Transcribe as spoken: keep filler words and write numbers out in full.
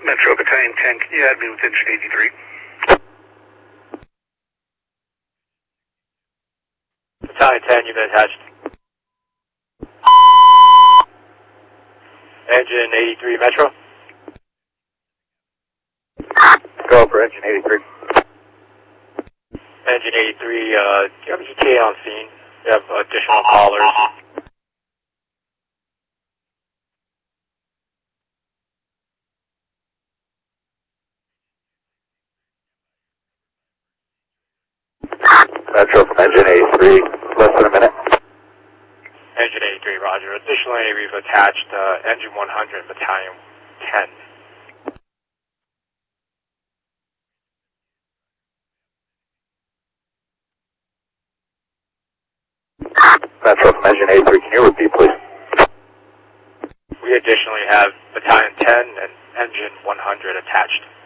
Metro Battalion ten, can you add me with engine eighty-three? Battalion ten, you've been attached. Engine eighty-three, Metro. Go for engine eighty-three. Engine eighty-three, uh, you have a E T A on scene. You have additional callers. Metro from engine eighty-three, less than a minute. Engine eighty-three, roger. Additionally, we've attached uh, engine one hundred, Battalion ten. Metro from engine eighty-three, can you repeat, please? We additionally have Battalion ten and engine one hundred attached.